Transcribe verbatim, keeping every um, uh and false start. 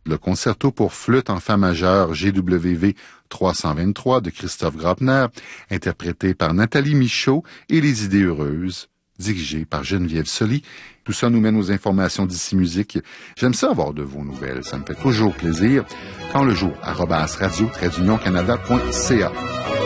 le concerto pour flûte en fa majeur G W V trois cent vingt-trois de Christophe Graupner, interprété par Nathalie Michaud, et Les Idées heureuses, dirigé par Geneviève Soli. Tout ça nous mène aux informations d'Ici Musique. J'aime ça avoir de vos nouvelles, ça me fait toujours plaisir. Quand le jour, arobase radio-canada.ca.